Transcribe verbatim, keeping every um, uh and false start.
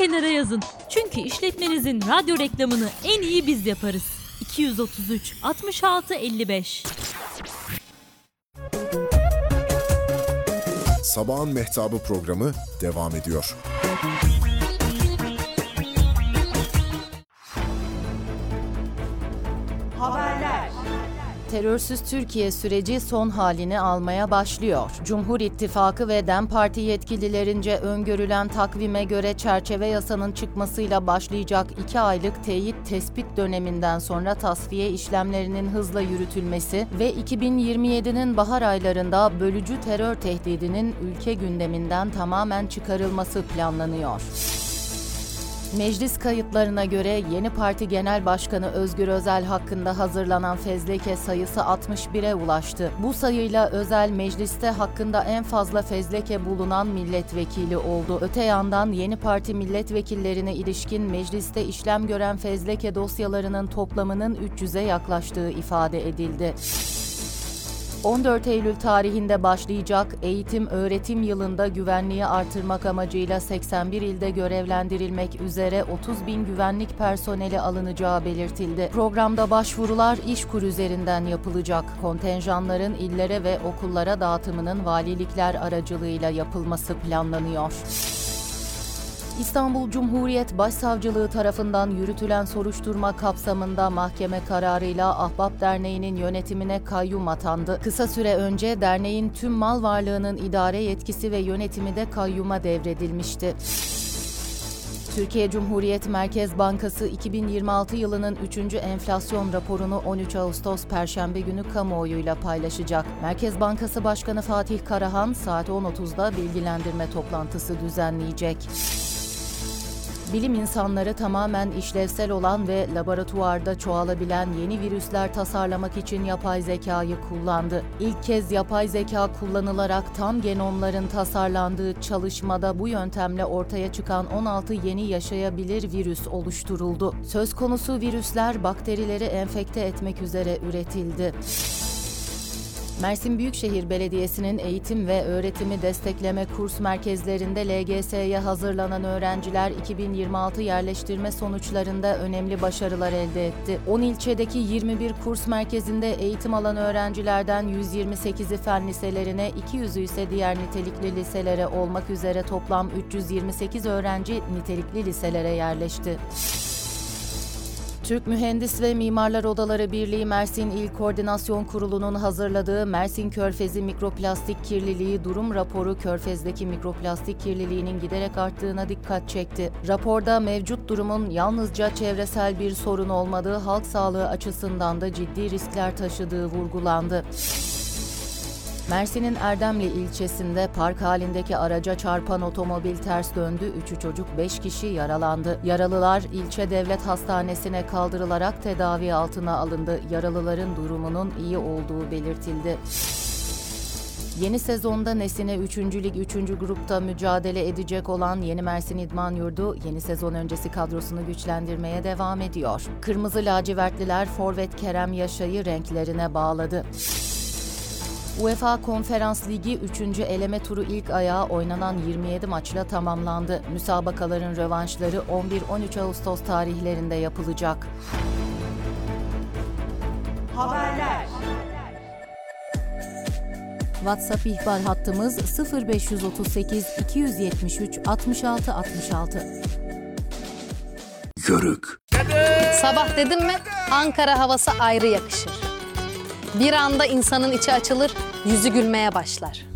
kenara yazın. Çünkü işletmenizin radyo reklamını en iyi biz yaparız. iki yüz otuz üç altmış altı elli beş. Sabahın Mehtabı programı devam ediyor. Haberler. Terörsüz Türkiye süreci son halini almaya başlıyor. Cumhur İttifakı ve DEM Parti yetkililerince öngörülen takvime göre çerçeve yasanın çıkmasıyla başlayacak iki aylık teyit tespit döneminden sonra tasfiye işlemlerinin hızla yürütülmesi ve iki bin yirmi yedi'nin bahar aylarında bölücü terör tehdidinin ülke gündeminden tamamen çıkarılması planlanıyor. Meclis kayıtlarına göre yeni parti genel başkanı Özgür Özel hakkında hazırlanan fezleke sayısı altmış bir'e ulaştı. Bu sayıyla Özel mecliste hakkında en fazla fezleke bulunan milletvekili oldu. Öte yandan yeni parti milletvekillerine ilişkin mecliste işlem gören fezleke dosyalarının toplamının üç yüz'e yaklaştığı ifade edildi. on dört Eylül tarihinde başlayacak eğitim-öğretim yılında güvenliği artırmak amacıyla seksen bir ilde görevlendirilmek üzere otuz bin güvenlik personeli alınacağı belirtildi. Programda başvurular İşkur üzerinden yapılacak. Kontenjanların illere ve okullara dağıtımının valilikler aracılığıyla yapılması planlanıyor. İstanbul Cumhuriyet Başsavcılığı tarafından yürütülen soruşturma kapsamında mahkeme kararıyla Ahbap Derneği'nin yönetimine kayyum atandı. Kısa süre önce derneğin tüm mal varlığının idare yetkisi ve yönetimi de kayyuma devredilmişti. Türkiye Cumhuriyet Merkez Bankası iki bin yirmi altı yılının üçüncü enflasyon raporunu on üç Ağustos Perşembe günü kamuoyuyla paylaşacak. Merkez Bankası Başkanı Fatih Karahan saat on otuz'da bilgilendirme toplantısı düzenleyecek. Bilim insanları tamamen işlevsel olan ve laboratuvarda çoğalabilen yeni virüsler tasarlamak için yapay zekayı kullandı. İlk kez yapay zeka kullanılarak tam genomların tasarlandığı çalışmada bu yöntemle ortaya çıkan on altı yeni yaşayabilir virüs oluşturuldu. Söz konusu virüsler bakterileri enfekte etmek üzere üretildi. Mersin Büyükşehir Belediyesi'nin eğitim ve öğretimi destekleme kurs merkezlerinde L G S'ye hazırlanan öğrenciler iki bin yirmi altı yerleştirme sonuçlarında önemli başarılar elde etti. on ilçedeki yirmi bir kurs merkezinde eğitim alan öğrencilerden yüz yirmi sekiz'i fen liselerine, iki yüz'ü ise diğer nitelikli liselere olmak üzere toplam üç yüz yirmi sekiz öğrenci nitelikli liselere yerleşti. Türk Mühendis ve Mimarlar Odaları Birliği Mersin İl Koordinasyon Kurulu'nun hazırladığı Mersin Körfezi Mikroplastik Kirliliği Durum Raporu, Körfez'deki mikroplastik kirliliğinin giderek arttığına dikkat çekti. Raporda mevcut durumun yalnızca çevresel bir sorun olmadığı, halk sağlığı açısından da ciddi riskler taşıdığı vurgulandı. Mersin'in Erdemli ilçesinde park halindeki araca çarpan otomobil ters döndü. Üçü çocuk, beş kişi yaralandı. Yaralılar ilçe devlet hastanesine kaldırılarak tedavi altına alındı. Yaralıların durumunun iyi olduğu belirtildi. Yeni sezonda Nesine üçüncü Lig üçüncü grupta mücadele edecek olan Yeni Mersin İdman Yurdu, yeni sezon öncesi kadrosunu güçlendirmeye devam ediyor. Kırmızı lacivertliler forvet Kerem Yaşar'ı renklerine bağladı. UEFA Konferans Ligi üçüncü eleme turu ilk ayağı oynanan yirmi yedi maçla tamamlandı. Müsabakaların rövanşları on bir on üç Ağustos tarihlerinde yapılacak. Haberler. WhatsApp ihbar hattımız sıfır beş otuz sekiz iki yetmiş üç altmış altı altmış altı. Yörük. Sabah dedim mi Ankara havası ayrı yakışır. Bir anda insanın içi açılır, yüzü gülmeye başlar.